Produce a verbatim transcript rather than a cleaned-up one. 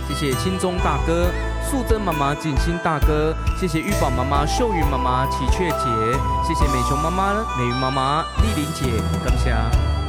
谢谢青中大哥、素贞妈妈、景心大哥，谢谢玉宝妈妈、秀云妈妈、喜鹊姐，谢谢美琼妈妈、美云妈妈、丽玲姐，感谢。